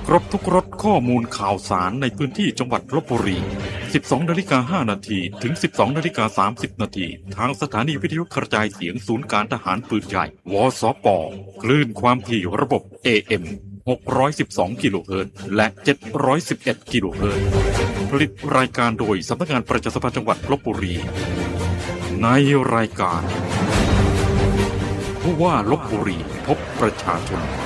ครบทุกรสข้อมูลข่าวสารในพื้นที่จังหวัดลพบุรี 12:05 น.ถึง 12:30 น.ทางสถานีวิทยุกระจายเสียงศูนย์การทหารปืนใหญ่วสป.คลื่นความถี่ระบบ AM 612 กิโลเฮิรตซ์และ 711 กิโลเฮิรตซ์ผลิตรายการโดยสำนักงานประชาสัมพันธ์จังหวัดลพบุรีในรายการผู้ว่าลพบุรีพบประชาชน